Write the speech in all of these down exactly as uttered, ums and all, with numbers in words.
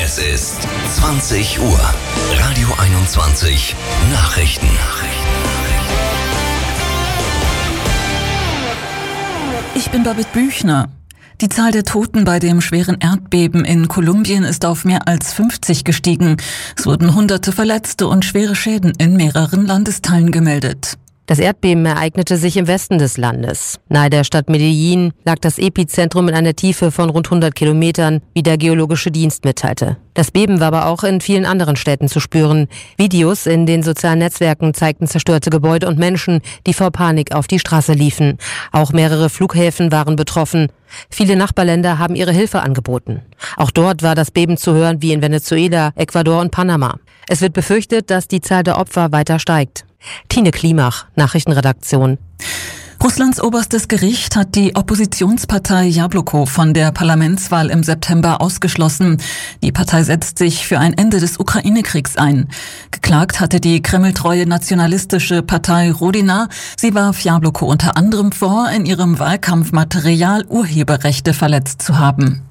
Es ist zwanzig Uhr. Radio einundzwanzig Nachrichten. Ich bin Babette Büchner. Die Zahl der Toten bei dem schweren Erdbeben in Kolumbien ist auf mehr als fünfzig gestiegen. Es wurden hunderte Verletzte und schwere Schäden in mehreren Landesteilen gemeldet. Das Erdbeben ereignete sich im Westen des Landes. Nahe der Stadt Medellin lag das Epizentrum in einer Tiefe von rund hundert Kilometern, wie der Geologische Dienst mitteilte. Das Beben war aber auch in vielen anderen Städten zu spüren. Videos in den sozialen Netzwerken zeigten zerstörte Gebäude und Menschen, die vor Panik auf die Straße liefen. Auch mehrere Flughäfen waren betroffen. Viele Nachbarländer haben ihre Hilfe angeboten. Auch dort war das Beben zu hören wie in Venezuela, Ecuador und Panama. Es wird befürchtet, dass die Zahl der Opfer weiter steigt. Tine Klimach, Nachrichtenredaktion. Russlands oberstes Gericht hat die Oppositionspartei Jabloko von der Parlamentswahl im September ausgeschlossen. Die Partei setzt sich für ein Ende des Ukraine-Kriegs ein. Geklagt hatte die kremltreue nationalistische Partei Rodina. Sie warf Jabloko unter anderem vor, in ihrem Wahlkampfmaterial Urheberrechte verletzt zu haben.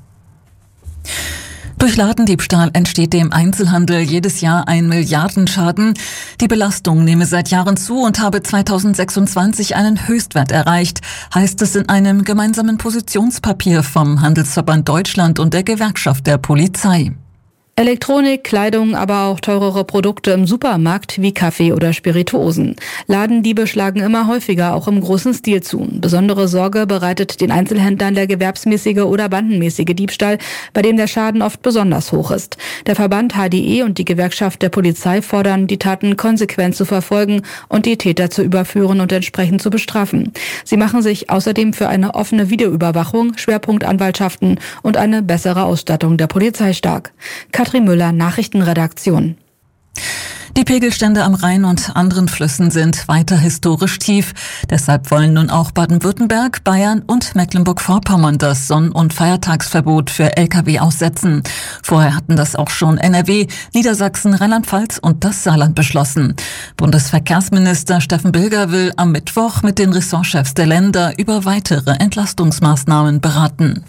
Durch Ladendiebstahl entsteht dem Einzelhandel jedes Jahr ein Milliardenschaden. Die Belastung nehme seit Jahren zu und habe zweitausendsechsundzwanzig einen Höchstwert erreicht, heißt es in einem gemeinsamen Positionspapier vom Handelsverband Deutschland und der Gewerkschaft der Polizei. Elektronik, Kleidung, aber auch teurere Produkte im Supermarkt wie Kaffee oder Spirituosen. Ladendiebe schlagen immer häufiger, auch im großen Stil zu. Besondere Sorge bereitet den Einzelhändlern der gewerbsmäßige oder bandenmäßige Diebstahl, bei dem der Schaden oft besonders hoch ist. Der Verband H D E und die Gewerkschaft der Polizei fordern, die Taten konsequent zu verfolgen und die Täter zu überführen und entsprechend zu bestrafen. Sie machen sich außerdem für eine offene Videoüberwachung, Schwerpunktanwaltschaften und eine bessere Ausstattung der Polizei stark. Katrin Müller, Nachrichtenredaktion. Die Pegelstände am Rhein und anderen Flüssen sind weiter historisch tief. Deshalb wollen nun auch Baden-Württemberg, Bayern und Mecklenburg-Vorpommern das Sonn- und Feiertagsverbot für L K W aussetzen. Vorher hatten das auch schon N R W, Niedersachsen, Rheinland-Pfalz und das Saarland beschlossen. Bundesverkehrsminister Steffen Bilger will am Mittwoch mit den Ressortchefs der Länder über weitere Entlastungsmaßnahmen beraten.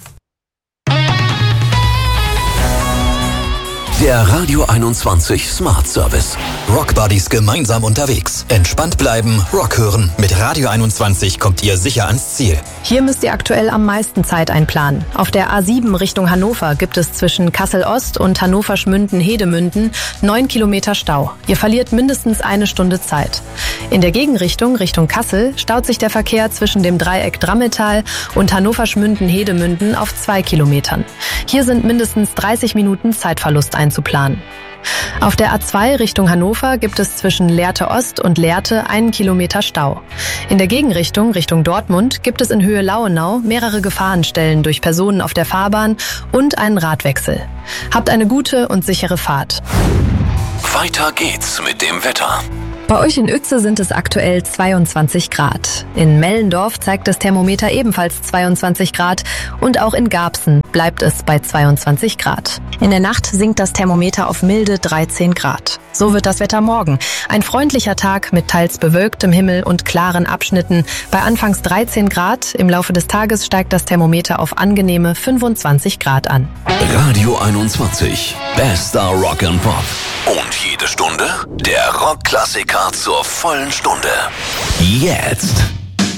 Der Radio einundzwanzig Smart Service. Rock Buddies gemeinsam unterwegs. Entspannt bleiben, Rock hören. Mit Radio einundzwanzig kommt ihr sicher ans Ziel. Hier müsst ihr aktuell am meisten Zeit einplanen. Auf der A sieben Richtung Hannover gibt es zwischen Kassel-Ost und Hannover-Schmünden-Hedemünden neun Kilometer Stau. Ihr verliert mindestens eine Stunde Zeit. In der Gegenrichtung Richtung Kassel staut sich der Verkehr zwischen dem Dreieck Drammetal und Hannover-Schmünden-Hedemünden auf zwei Kilometern. Hier sind mindestens dreißig Minuten Zeitverlust einzuplanen. Auf der A zwei Richtung Hannover gibt es zwischen Lehrte Ost und Lehrte einen Kilometer Stau. In der Gegenrichtung Richtung Dortmund gibt es in Höhe Lauenau mehrere Gefahrenstellen durch Personen auf der Fahrbahn und einen Radwechsel. Habt eine gute und sichere Fahrt. Weiter geht's mit dem Wetter. Bei euch in Uetze sind es aktuell zweiundzwanzig Grad. In Mellendorf zeigt das Thermometer ebenfalls zweiundzwanzig Grad und auch in Garbsen bleibt es bei zweiundzwanzig Grad. In der Nacht sinkt das Thermometer auf milde dreizehn Grad. So wird das Wetter morgen. Ein freundlicher Tag mit teils bewölktem Himmel und klaren Abschnitten. Bei anfangs dreizehn Grad, im Laufe des Tages steigt das Thermometer auf angenehme fünfundzwanzig Grad an. Radio einundzwanzig. Bester Rock and Pop. Und jede Stunde der Rockklassiker zur vollen Stunde. Jetzt.